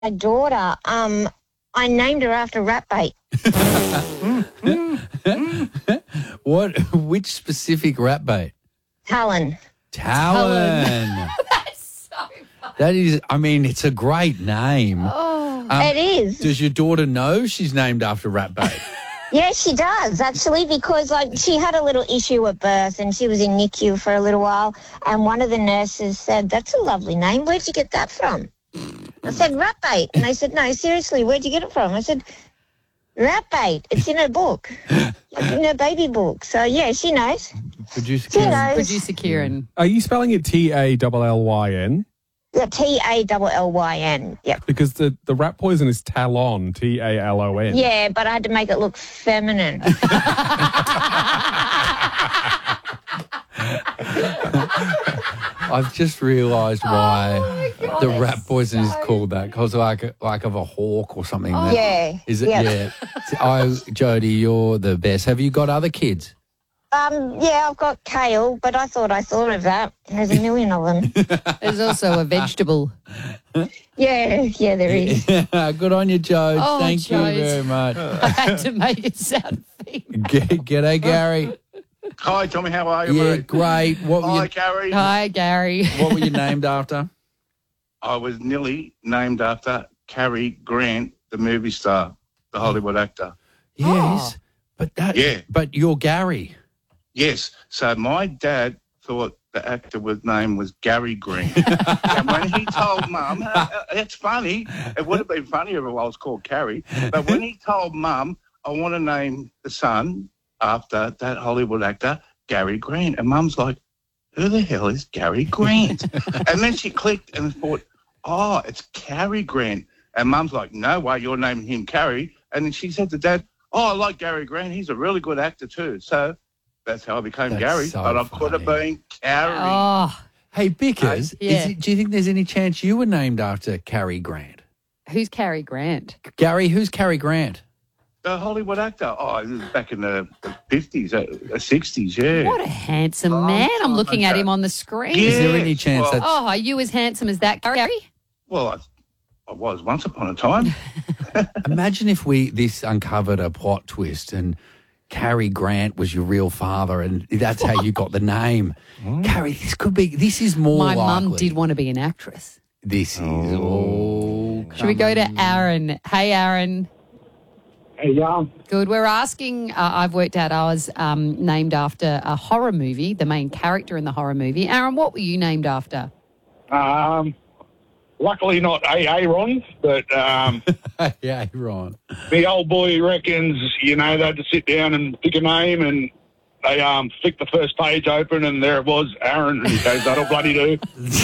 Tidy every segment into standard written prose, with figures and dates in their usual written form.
My daughter, I named her after rat bait. Which specific rat bait? Talon. Talon. That's so funny. That is, I mean, it's a great name. It is. Does your daughter know she's named after rat bait? Yeah, she does, actually, because she had a little issue at birth and she was in NICU for a little while, and one of the nurses said, "That's a lovely name. Where'd you get that from?" I said, "Rat bait." And they said, "No, seriously, where'd you get it from?" I said, "Rat bait. It's in her book, like in her baby book." So, yeah, she knows. Producer She Karen. knows. Producer Kieran. Are you spelling it Tallyn? Yeah, Tallyn. Yep. Because the rat poison is Talon, Talon. Yeah, but I had to make it look feminine. I've just realised why the rat poison is called that, because like of a hawk or something. Yeah. Is it? Yep. Yeah. Jody, you're the best. Have you got other kids? Yeah, I've got kale, but I thought of that. There's a million of them. There's also a vegetable. Yeah, there is. Good on you, Jode. Oh, Thank you Jode. very much. I had to make it sound female. G'day, Gary. Hi, Tommy. How are you, Yeah, mate? great. Hi, Gary. Hi, Gary. What were you named after? I was nearly named after Cary Grant, the movie star, the Hollywood actor. Yes, but you're Gary. Yes. So my dad thought the actor's name was Gary Grant. And when he told Mum, it's funny. It would have been funnier if I was called Carrie. But when he told Mum, I want to name the son after that Hollywood actor, Gary Grant. And Mum's like, who the hell is Gary Grant? And then she clicked and thought, oh, it's Cary Grant. And Mum's like, no way, you're naming him Carrie. And then she said to Dad, oh, I like Gary Grant. He's a really good actor too. So that's how I became Gary. so But I could have funny. been Carrie. Oh, Hey, Bickers, Yeah. do you think there's any chance you were named after Cary Grant? who's Cary Grant? Gary, who's Cary Grant? The Hollywood actor. Oh, this is back in the 50s, 60s, yeah. What a handsome Long man. I'm time looking at ago. him on the screen. Yeah. Is there any chance well- that... Oh, are you as handsome as that, Gary? Well, I was once upon a time. Imagine if this uncovered a plot twist and Cary Grant was your real father and that's how you got the name. Cary, this is more My likely. mum did want to be an actress. This is... Should we go to Aaron? Hey, Aaron. Hey, yeah. Good. We're asking, I've worked out I was named after a horror movie, the main character in the horror movie. Aaron, what were you named after? Luckily not Aaron, but Yeah, Ron. the old boy reckons, they had to sit down and pick a name, and they flicked the first page open, and there it was, Aaron. And he goes, that'll bloody do.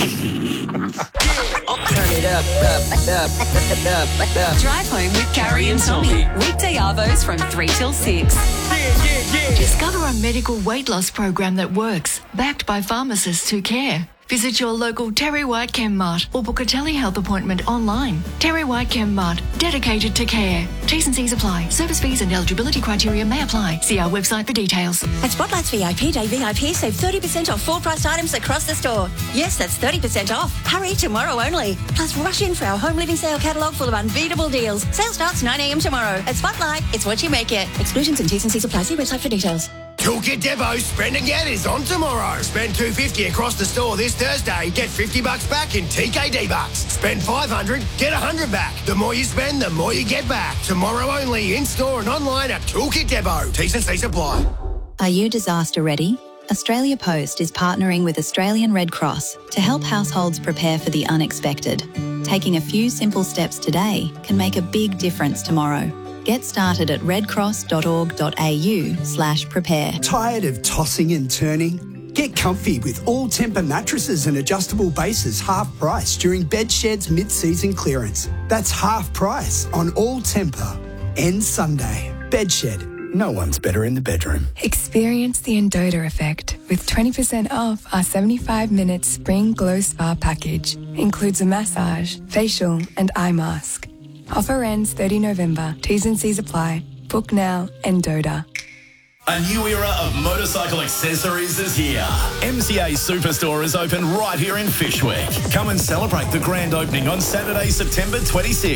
Drive home with Carrie and Tommy. Weekday arvos from 3 till 6. Discover a medical weight loss program that works, backed by pharmacists who care. Visit your local Terry White Chem Mart or book a telehealth appointment online. Terry White Chem Mart, dedicated to care. T's and C's apply. Service fees and eligibility criteria may apply. See our website for details. At Spotlight's VIP Day VIP, save 30% off full price items across the store. Yes, that's 30% off. Hurry, tomorrow only. Plus, rush in for our home living sale catalogue full of unbeatable deals. Sale starts 9 a.m. tomorrow. At Spotlight, it's what you make it. Exclusions and T's and C's apply. See website for details. Toolkit Depot Spend Again is on tomorrow. Spend $250 across the store this Thursday. Get $50 back in TKD bucks. Spend $500, get $100 back. The more you spend, the more you get back. Tomorrow only, in-store and online at Toolkit Depot. T's and C's apply. Are you disaster ready? Australia Post is partnering with Australian Red Cross to help households prepare for the unexpected. Taking a few simple steps today can make a big difference tomorrow. Get started at redcross.org.au/prepare. Tired of tossing and turning? Get comfy with All Temper mattresses and adjustable bases half price during Bedshed's mid-season clearance. That's half price on All Temper. Ends Sunday. Bedshed. No one's better in the bedroom. Experience the Endota effect with 20% off our 75-minute Spring Glow Spa package. Includes a massage, facial and eye mask. Offer ends 30 November. T's and C's apply. Book now, Endota. A new era of motorcycle accessories is here. MCA Superstore is open right here in Fyshwick. Come and celebrate the grand opening on Saturday, September 26th.